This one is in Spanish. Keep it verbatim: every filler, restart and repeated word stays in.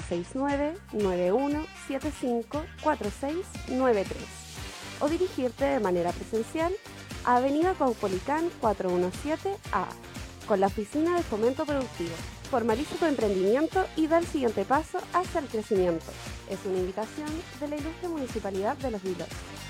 seis nueve, nueve uno siete cinco, cuatro seis nueve tres o dirigirte de manera presencial a Avenida Caupolicán cuatrocientos diecisiete A, con la Oficina de Fomento Productivo. Formaliza tu emprendimiento y da el siguiente paso hacia el crecimiento. Es una invitación de la Ilustre Municipalidad de Los Vilos.